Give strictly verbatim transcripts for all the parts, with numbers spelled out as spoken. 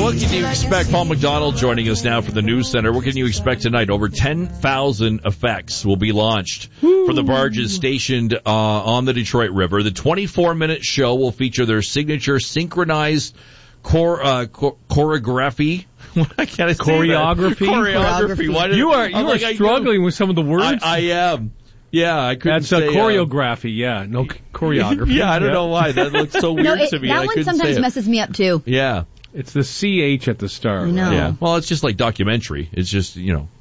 what can you expect? Paul McDonald joining us now from the News Center. What can you expect tonight? Over ten thousand effects will be launched Woo. for the barges stationed uh, on the Detroit River. The twenty-four minute show will feature their signature synchronized chor- uh, chor- choreography. What can I say choreography? That? Choreography. Why did, you are you I'm are like, struggling with some of the words. I, I am. Yeah, I couldn't That's say, a choreography, uh, yeah. No choreography. Yeah, I don't yeah. know why. That looks so weird no, it, to me. That I one sometimes messes me up, too. Yeah. It's the C H at the start. I know. Right? Yeah. Well, it's just like documentary. It's just, you know.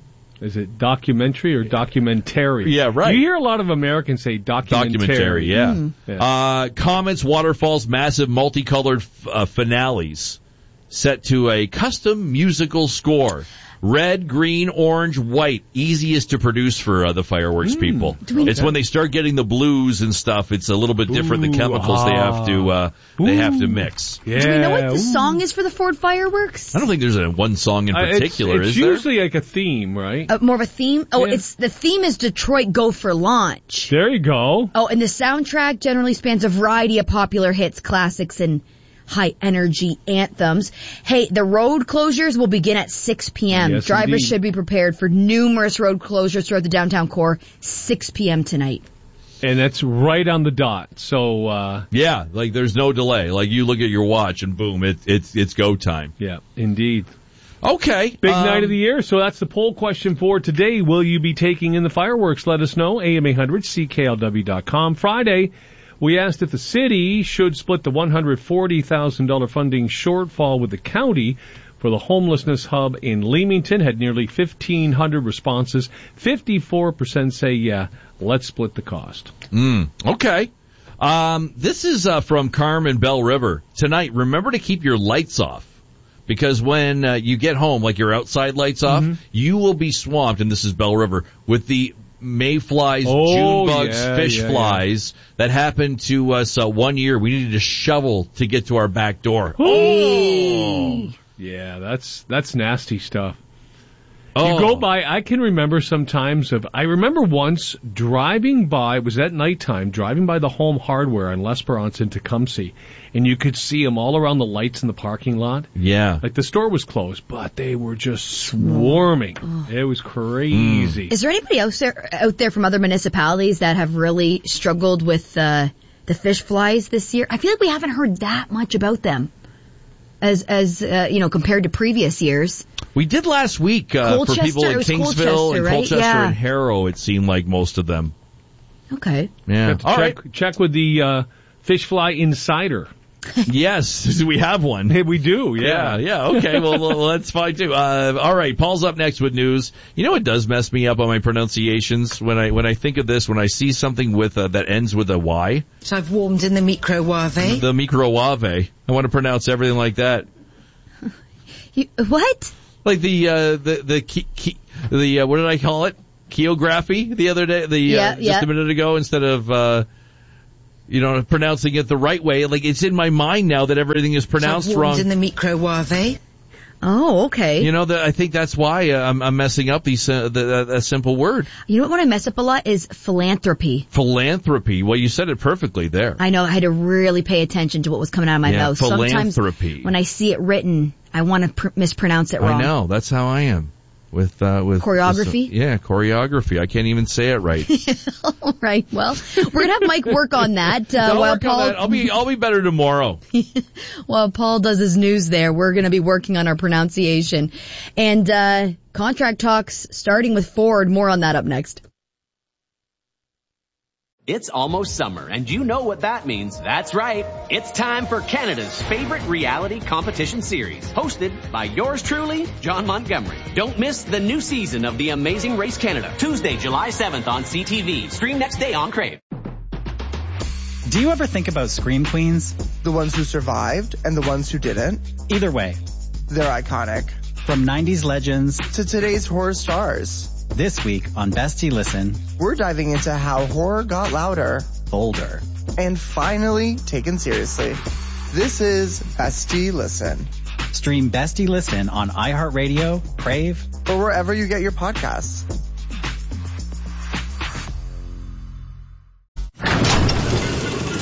Is it documentary or documentary? Yeah, right. You hear a lot of Americans say documentary. Documentary, yeah. Mm. yeah. Uh, Comets, Waterfalls, massive multicolored uh, finales set to a custom musical score. Red, green, orange, white. Easiest to produce for uh, the fireworks mm. people. We, it's when they start getting the blues and stuff. It's a little bit different. Ooh, the chemicals ah. they have to uh, they have to mix. Yeah. Do we know what the Ooh. song is for the Ford fireworks? I don't think there's a one song in particular. Uh, it's it's is usually there? like a theme, right? Uh, more of a theme. Oh, yeah. it's the theme is Detroit Go for Launch. There you go. Oh, and the soundtrack generally spans a variety of popular hits, classics, and high-energy anthems. Hey, the road closures will begin at six p.m. Yes, Drivers indeed. should be prepared for numerous road closures throughout the downtown core, six p.m. tonight. And that's right on the dot. So, uh... yeah, like there's no delay. Like you look at your watch and boom, it, it's it's go time. Yeah, indeed. Okay. Big um, night of the year, so that's the poll question for today. Will you be taking in the fireworks? Let us know. A M eight hundred C K L W dot com. Friday, we asked if the city should split the one hundred forty thousand dollars funding shortfall with the county for the homelessness hub in Leamington. Had nearly fifteen hundred responses. fifty-four percent say, yeah, let's split the cost. Mm, okay. Um, this is uh, from Carmen Bell River. Tonight, remember to keep your lights off. Because when uh, you get home, like your outside lights off, mm-hmm. you will be swamped, and this is Bell River, with the mayflies, oh, June bugs, yeah, fish yeah, flies yeah. that happened to us uh, one year. We needed a shovel to get to our back door. Oh, yeah, that's that's nasty stuff. Oh. You go by, I can remember sometimes of, I remember once driving by, it was at nighttime, driving by the Home Hardware on L'Esperance in Tecumseh, and you could see them all around the lights in the parking lot. Yeah. Like the store was closed, but they were just swarming. Oh. It was crazy. Mm. Is there anybody else there, out there from other municipalities that have really struggled with uh, the fish flies this year? I feel like we haven't heard that much about them as, as uh, you know, compared to previous years. We did last week uh, for people in Kingsville and right? Colchester yeah. and Harrow, it seemed like most of them. Okay. Yeah. All check, right. check with the uh, Fish Fly Insider. Yes, we have one. Hey, we do, Yeah, yeah. yeah, okay, well, well, that's fine too. Uh, all right, Paul's up next with news. You know what does mess me up on my pronunciations? When I when I think of this, when I see something with uh, that ends with a Y. So I've warmed in the microwave. The microwave. I want to pronounce everything like that. You, what? Like the, uh, the, the, key, key, the, uh, what did I call it? Keography the other day, the, yeah, uh, just yeah. a minute ago, instead of, uh, you know, pronouncing it the right way. Like, it's in my mind now that everything is pronounced so wrong. in the microwave. Oh, okay. You know, the, I think that's why uh, I'm, I'm messing up these, uh, the, the, a simple word. You know what, what I mess up a lot is philanthropy. Philanthropy. Well, you said it perfectly there. I know, I had to really pay attention to what was coming out of my yeah, mouth. philanthropy. Sometimes when I see it written, I want to pr- mispronounce it wrong. I know. That's how I am. With, uh, with choreography? This, yeah, choreography. I can't even say it right. All right. Well, we're gonna have Mike work on that. Uh, I'll while work Paul, on that. I'll be, I'll be better tomorrow. While Paul does his news there, we're gonna be working on our pronunciation and uh contract talks starting with Ford. More on that up next. It's almost summer, and you know what that means. That's right. It's time for Canada's favorite reality competition series, hosted by yours truly, John Montgomery. Don't miss the new season of The Amazing Race Canada, Tuesday, July seventh on C T V. Stream next day on Crave. Do you ever think about Scream Queens? The ones who survived and the ones who didn't. Either way, they're iconic. From nineties legends to today's horror stars. This week on Bestie Listen, we're diving into how horror got louder, bolder, and finally taken seriously. This is Bestie Listen. Stream Bestie Listen on iHeartRadio, Crave, or wherever you get your podcasts.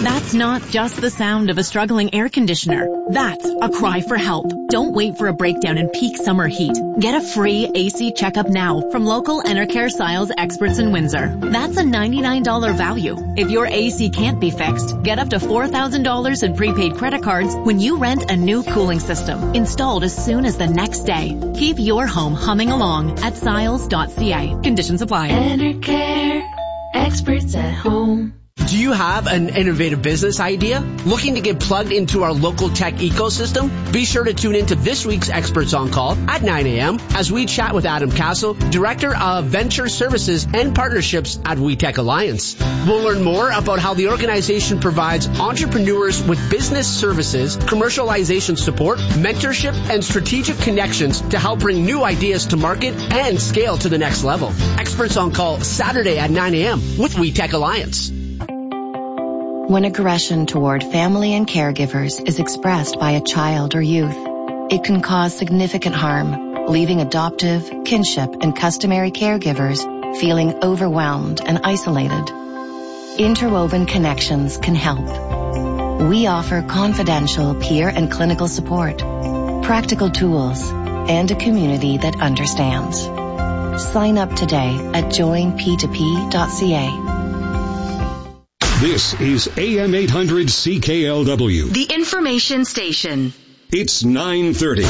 That's not just the sound of a struggling air conditioner. That's a cry for help. Don't wait for a breakdown in peak summer heat. Get a free A C checkup now from local Enercare Siles experts in Windsor. That's a ninety-nine dollars value. If your A C can't be fixed, get up to four thousand dollars in prepaid credit cards when you rent a new cooling system, installed as soon as the next day. Keep your home humming along at siles dot c a. Conditions apply. Enercare, experts at home. Do you have an innovative business idea? Looking to get plugged into our local tech ecosystem? Be sure to tune into this week's Experts on Call at nine a.m. as we chat with Adam Castle, Director of Venture Services and Partnerships at WeTech Alliance. We'll learn more about how the organization provides entrepreneurs with business services, commercialization support, mentorship, and strategic connections to help bring new ideas to market and scale to the next level. Experts on Call Saturday at nine a.m. with WeTech Alliance. When aggression toward family and caregivers is expressed by a child or youth, it can cause significant harm, leaving adoptive, kinship, and customary caregivers feeling overwhelmed and isolated. Interwoven Connections can help. We offer confidential peer and clinical support, practical tools, and a community that understands. Sign up today at join p two p dot c a. This is A M eight hundred C K L W. The information station. It's nine thirty.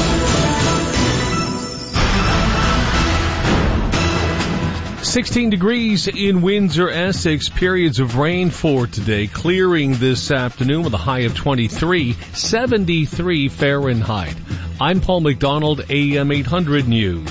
sixteen degrees in Windsor, Essex. Periods of rain for today. Clearing this afternoon with a high of twenty-three, seventy-three Fahrenheit. I'm Paul McDonald, A M eight hundred News.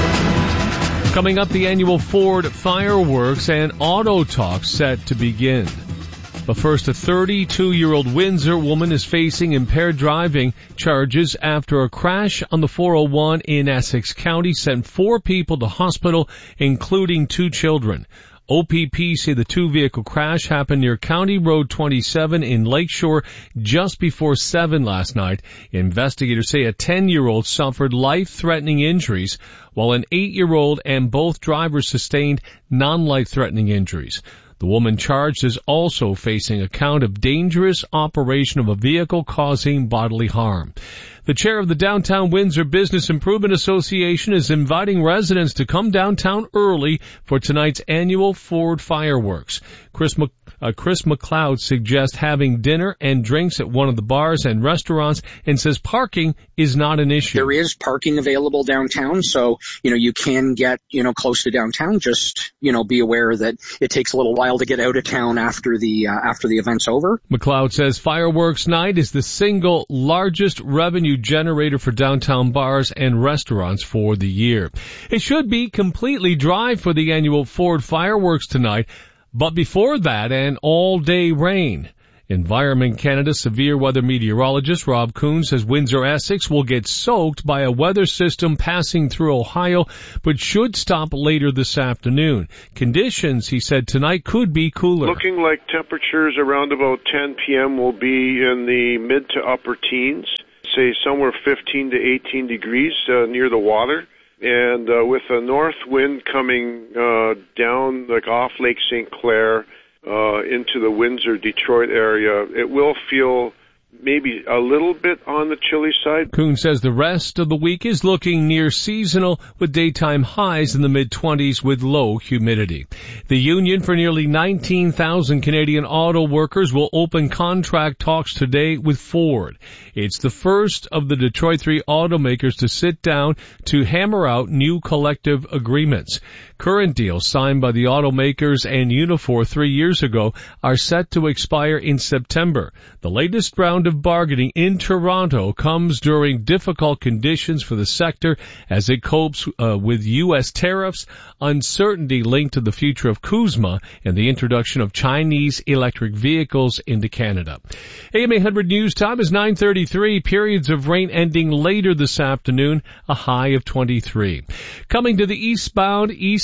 Coming up, the annual Ford Fireworks and Auto Talk set to begin. But first, a thirty-two-year-old Windsor woman is facing impaired driving charges after a crash on the four oh one in Essex County sent four people to hospital, including two children. O P P say the two-vehicle crash happened near County Road twenty-seven in Lakeshore just before seven last night. Investigators say a ten-year-old suffered life-threatening injuries, while an eight-year-old and both drivers sustained non-life-threatening injuries. The woman charged is also facing a count of dangerous operation of a vehicle causing bodily harm. The chair of the Downtown Windsor Business Improvement Association is inviting residents to come downtown early for tonight's annual Ford Fireworks. Chris Mc- uh, Chris McLeod suggests having dinner and drinks at one of the bars and restaurants and says parking is not an issue. There is parking available downtown, so, you know, you can get, you know, close to downtown. Just, you know, be aware that it takes a little while to get out of town after the, uh, after the event's over. McLeod says Fireworks Night is the single largest revenue generator for downtown bars and restaurants for the year. It should be completely dry for the annual Ford Fireworks tonight, but before that, an all-day rain. Environment Canada severe weather meteorologist Rob Coon says Windsor, Essex will get soaked by a weather system passing through Ohio, but should stop later this afternoon. Conditions, he said, tonight could be cooler. Looking like temperatures around about ten p.m. will be in the mid to upper teens, say somewhere fifteen to eighteen degrees uh, near the water. And uh, with a north wind coming uh, down like off Lake Saint Clair uh, into the Windsor, Detroit area, it will feel maybe a little bit on the chilly side. Coon says the rest of the week is looking near seasonal with daytime highs in the mid-twenties with low humidity. The union for nearly nineteen thousand Canadian auto workers will open contract talks today with Ford. It's the first of the Detroit three automakers to sit down to hammer out new collective agreements. Current deals signed by the automakers and Unifor three years ago are set to expire in September. The latest round of bargaining in Toronto comes during difficult conditions for the sector as it copes uh, with U S tariffs, uncertainty linked to the future of CUSMA, and the introduction of Chinese electric vehicles into Canada. A M eight hundred News Time is nine thirty-three. Periods of rain ending later this afternoon, a high of twenty-three. Coming to the eastbound East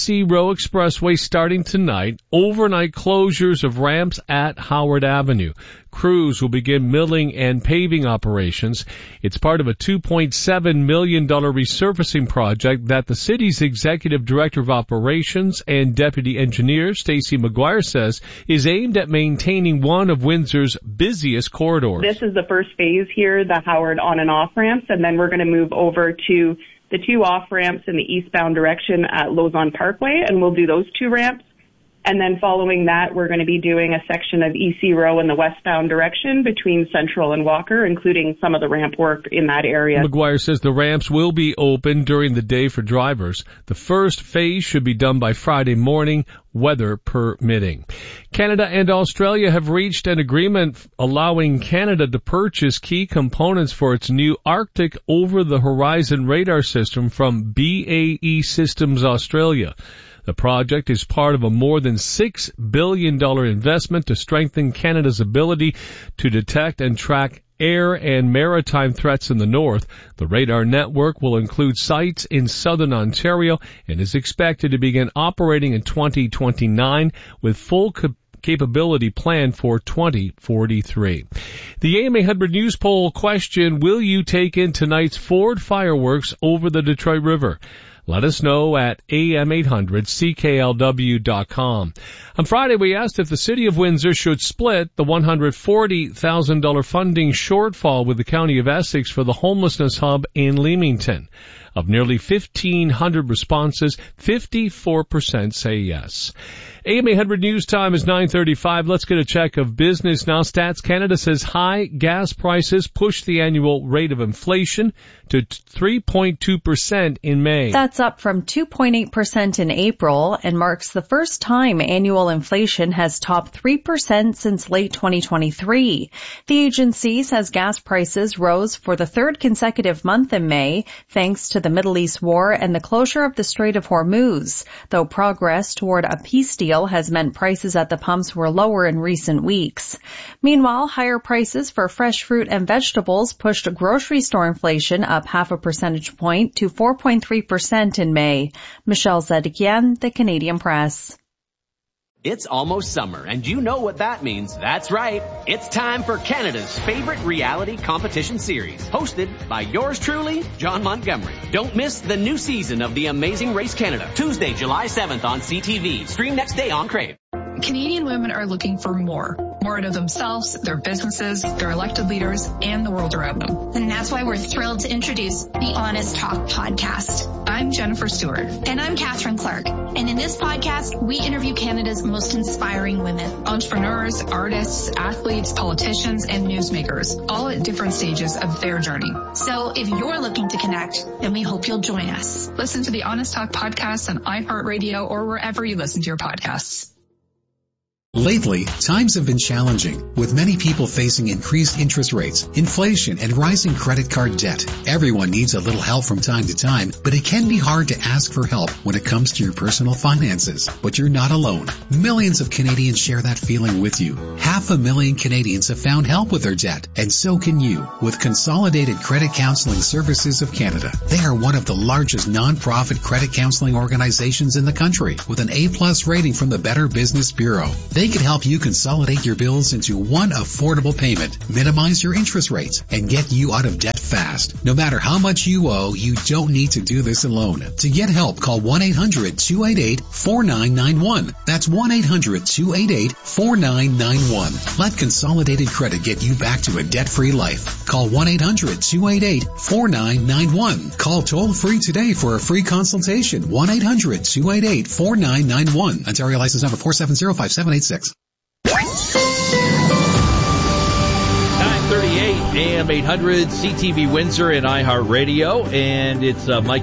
C Row Expressway starting tonight. Overnight closures of ramps at Howard Avenue. Crews will begin milling and paving operations. It's part of a two point seven million dollars resurfacing project that the city's Executive Director of Operations and Deputy Engineer, Stacey McGuire, says is aimed at maintaining one of Windsor's busiest corridors. This is the first phase here, the Howard on and off ramps, and then we're going to move over to the two off ramps in the eastbound direction at Lausanne Parkway, and we'll do those two ramps. And then following that, we're going to be doing a section of E C Row in the westbound direction between Central and Walker, including some of the ramp work in that area. McGuire says the ramps will be open during the day for drivers. The first phase should be done by Friday morning, weather permitting. Canada and Australia have reached an agreement allowing Canada to purchase key components for its new Arctic over-the-horizon radar system from B A E Systems Australia. The project is part of a more than six billion dollars investment to strengthen Canada's ability to detect and track air and maritime threats in the north. The radar network will include sites in southern Ontario and is expected to begin operating in twenty twenty-nine with full capacity. Capability planned for twenty forty-three. The A M eight hundred News Poll question, will you take in tonight's Ford fireworks over the Detroit River? Let us know at A M eight hundred C K L W dot com. On Friday, we asked if the City of Windsor should split the one hundred forty thousand dollars funding shortfall with the County of Essex for the homelessness hub in Leamington. Of nearly fifteen hundred responses, fifty-four percent say yes. A M eight hundred News Time is nine thirty-five. Let's get a check of business now. Stats Canada says high gas prices push the annual rate of inflation to three point two percent in May. That's up from two point eight percent in April and marks the first time annual inflation has topped three percent since late twenty twenty-three. The agency says gas prices rose for the third consecutive month in May, thanks to the Middle East war and the closure of the Strait of Hormuz, though progress toward a peace deal has meant prices at the pumps were lower in recent weeks. Meanwhile, higher prices for fresh fruit and vegetables pushed grocery store inflation up half a percentage point to four point three percent in May. Michelle Zedekian, The Canadian Press. It's almost summer, and you know what that means. That's right. It's time for Canada's favorite reality competition series, hosted by yours truly, John Montgomery. Don't miss the new season of The Amazing Race Canada, Tuesday, July seventh on C T V. Stream next day on Crave. Canadian women are looking for more. More out of themselves, their businesses, their elected leaders, and the world around them. And that's why we're thrilled to introduce the Honest Talk podcast. I'm Jennifer Stewart. And I'm Catherine Clark. And in this podcast, we interview Canada's most inspiring women. Entrepreneurs, artists, athletes, politicians, and newsmakers, all at different stages of their journey. So if you're looking to connect, then we hope you'll join us. Listen to the Honest Talk podcast on iHeartRadio or wherever you listen to your podcasts. Lately, times have been challenging, with many people facing increased interest rates, inflation, and rising credit card debt. Everyone needs a little help from time to time, but it can be hard to ask for help when it comes to your personal finances. But you're not alone. Millions of Canadians share that feeling with you. Half a million Canadians have found help with their debt, and so can you, with Consolidated Credit Counseling Services of Canada. They are one of the largest non-profit credit counseling organizations in the country, with an A-plus rating from the Better Business Bureau. They can help you consolidate your bills into one affordable payment, minimize your interest rates, and get you out of debt fast. No matter how much you owe, you don't need to do this alone. To get help, call one eight hundred two eight eight four nine nine one. That's one eight hundred two eight eight four nine nine one. Let Consolidated Credit get you back to a debt-free life. Call one eight hundred two eight eight four nine nine one. Call toll-free today for a free consultation. one eight hundred two eight eight four nine nine one. Ontario license number four seven zero five seven eight six. nine thirty-eight A M eight hundred C T V Windsor and iHeartRadio, and it's uh, Mike